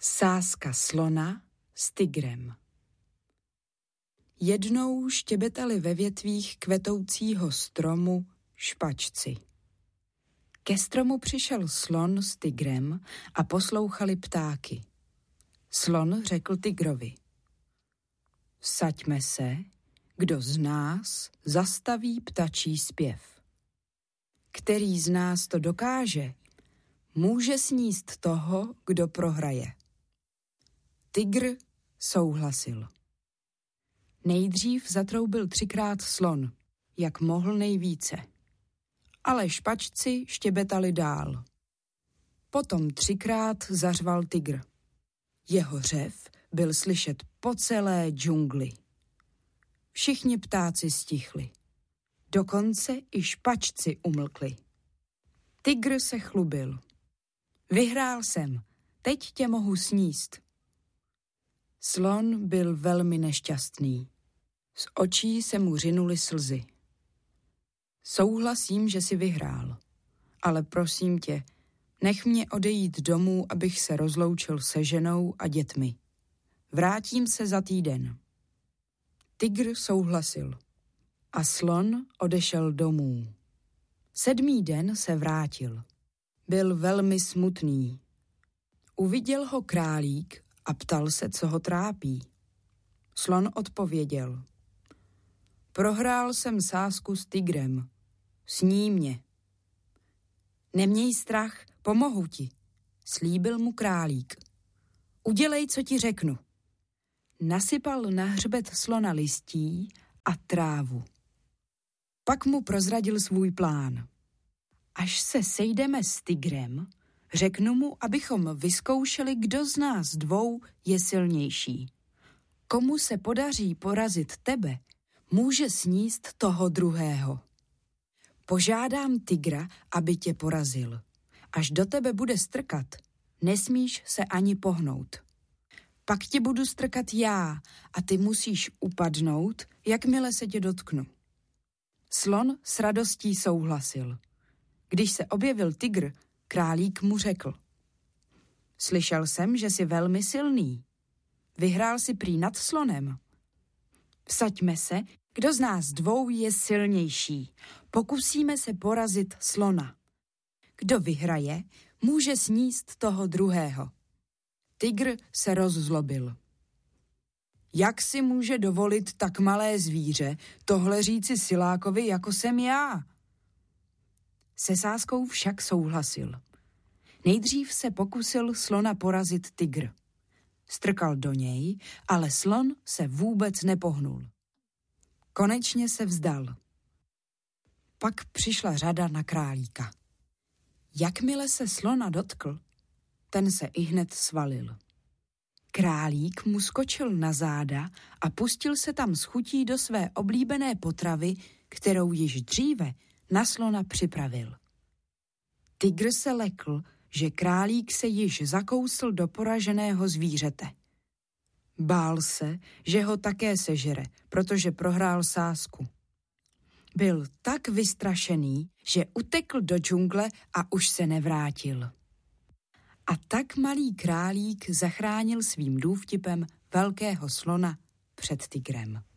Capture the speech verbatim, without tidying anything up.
Sázka slona s tygrem. Jednou štěbetali ve větvích kvetoucího stromu špačci. Ke stromu přišel slon s tygrem a poslouchali ptáky. Slon řekl tygrovi: Vsaďme se, kdo z nás zastaví ptačí zpěv. Který z nás to dokáže, může sníst toho, kdo prohraje. Tygr souhlasil. Nejdřív zatroubil třikrát slon, jak mohl nejvíce. Ale špačci štěbetali dál. Potom třikrát zařval tygr. Jeho řev byl slyšet po celé džungli. Všichni ptáci stichli. Dokonce i špačci umlkli. Tygr se chlubil. Vyhrál jsem, teď tě mohu sníst. Slon byl velmi nešťastný. Z očí se mu řinuly slzy. Souhlasím, že jsi vyhrál, ale prosím tě, nech mě odejít domů, abych se rozloučil se ženou a dětmi. Vrátím se za týden. Tygr souhlasil a slon odešel domů. Sedmý den se vrátil. Byl velmi smutný. Uviděl ho králík a ptal se, co ho trápí. Slon odpověděl: Prohrál jsem sázku s tygrem. Sní mě. Neměj strach, pomohu ti, slíbil mu králík. Udělej, co ti řeknu. Nasypal na hřbet slona listí a trávu. Pak mu prozradil svůj plán. Až se sejdeme s tygrem, řeknu mu, abychom vyzkoušeli, kdo z nás dvou je silnější. Komu se podaří porazit tebe, může sníst toho druhého. Požádám tygra, aby tě porazil. Až do tebe bude strkat, nesmíš se ani pohnout. Pak tě budu strkat já a ty musíš upadnout, jakmile se tě dotknu. Slon s radostí souhlasil. Když se objevil tygr, králík mu řekl: Slyšel jsem, že jsi velmi silný. Vyhrál si prý nad slonem. Vsaďme se, kdo z nás dvou je silnější. Pokusíme se porazit slona. Kdo vyhraje, může sníst toho druhého. Tygr se rozzlobil. Jak si může dovolit tak malé zvíře tohle říci silákovi, jako jsem já? Se sázkou však souhlasil. Nejdřív se pokusil slona porazit tygr. Strkal do něj, ale slon se vůbec nepohnul. Konečně se vzdal. Pak přišla řada na králíka. Jakmile se slona dotkl, ten se ihned svalil. Králík mu skočil na záda a pustil se tam s chutí do své oblíbené potravy, kterou již dříve na slona připravil. Tygr se lekl, že králík se již zakousl do poraženého zvířete. Bál se, že ho také sežere, protože prohrál sázku. Byl tak vystrašený, že utekl do džungle a už se nevrátil. A tak malý králík zachránil svým důvtipem velkého slona před tygrem.